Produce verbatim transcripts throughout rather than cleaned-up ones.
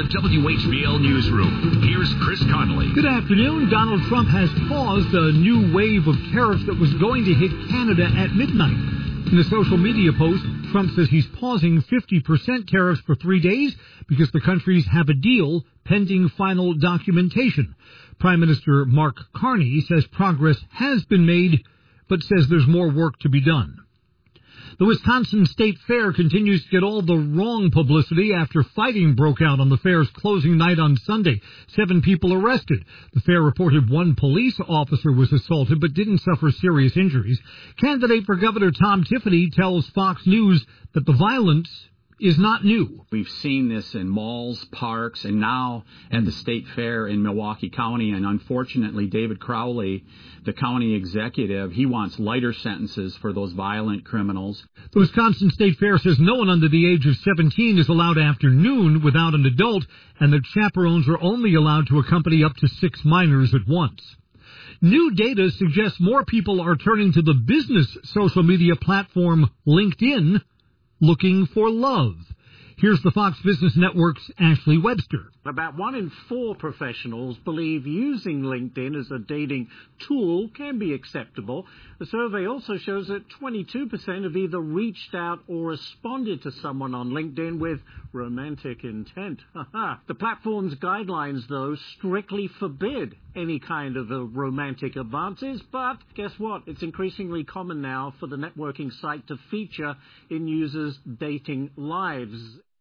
W H B L Newsroom. Here's Chris Connolly. Good afternoon. Donald Trump has paused a new wave of tariffs that was going to hit Canada at midnight. In a social media post, Trump says he's pausing fifty percent tariffs for three days because the countries have a deal pending final documentation. Prime Minister Mark Carney says progress has been made, but says there's more work to be done. The Wisconsin State Fair continues to get all the wrong publicity after fighting broke out on the fair's closing night on Sunday. Seven people arrested. The fair reported one police officer was assaulted but didn't suffer serious injuries. Candidate for Governor Tom Tiffany tells Fox News that the violence is not new. We've seen this in malls, parks, and now at the State Fair in Milwaukee County. And unfortunately, David Crowley, the county executive, he wants lighter sentences for those violent criminals. The Wisconsin State Fair says no one under the age of seventeen is allowed after noon without an adult, and that chaperones are only allowed to accompany up to six minors at once. New data suggests more people are turning to the business social media platform LinkedIn looking for love. Here's the Fox Business Network's Ashley Webster. About one in four professionals believe using LinkedIn as a dating tool can be acceptable. The survey also shows that twenty-two percent have either reached out or responded to someone on LinkedIn with romantic intent. The platform's guidelines, though, strictly forbid any kind of uh, romantic advances, but guess what? It's increasingly common now for the networking site to feature in users' dating lives.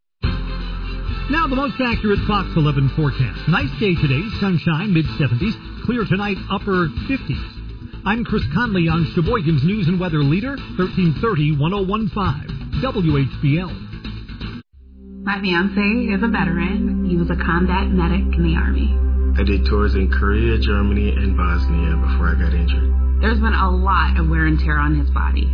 Now the most accurate Fox eleven forecast. Nice day today, sunshine, mid seventies. Clear tonight, upper fifties. I'm Chris Conley on Sheboygan's News and Weather Leader, thirteen thirty, ten fifteen, W H B L. My fiancé is a veteran. He was a combat medic in the Army. I did tours in Korea, Germany, and Bosnia before I got injured. There's been a lot of wear and tear on his body.